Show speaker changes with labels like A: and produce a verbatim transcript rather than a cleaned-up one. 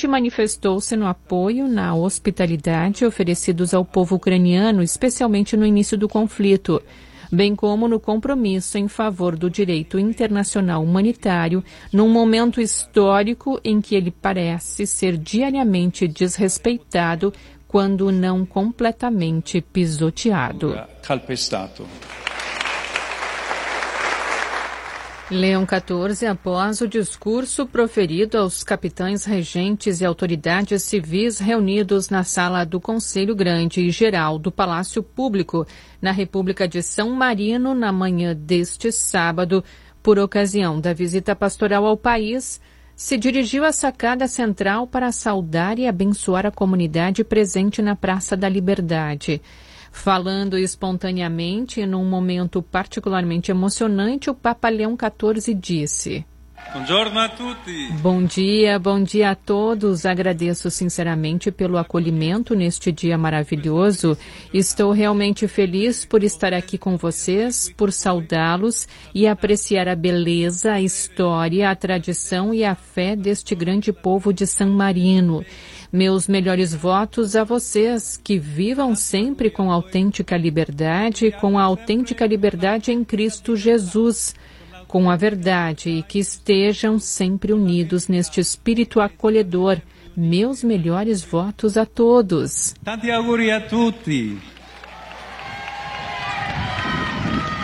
A: presidente manifestou-se no apoio, na hospitalidade oferecidos ao povo ucraniano, especialmente no início do conflito, bem como no compromisso em favor do direito internacional humanitário, num momento histórico em que ele parece ser diariamente desrespeitado, quando não completamente pisoteado.
B: Calpestato.
A: Leão quatorze, após o discurso proferido aos capitães regentes e autoridades civis reunidos na sala do Conselho Grande e Geral do Palácio Público, na República de São Marino, na manhã deste sábado, por ocasião da visita pastoral ao país, se dirigiu à sacada central para saudar e abençoar a comunidade presente na Praça da Liberdade. Falando espontaneamente, num momento particularmente emocionante, o Papa Leão quatorze disse:
B: Buongiorno a tutti.
A: Bom dia, bom dia a todos. Agradeço sinceramente pelo acolhimento neste dia maravilhoso. Estou realmente feliz por estar aqui com vocês, por saudá-los e apreciar a beleza, a história, a tradição e a fé deste grande povo de San Marino. Meus melhores votos a vocês, que vivam sempre com autêntica liberdade, com a autêntica liberdade em Cristo Jesus, com a verdade, e que estejam sempre unidos neste espírito acolhedor. Meus melhores votos a todos.
B: Tanti auguri a tutti.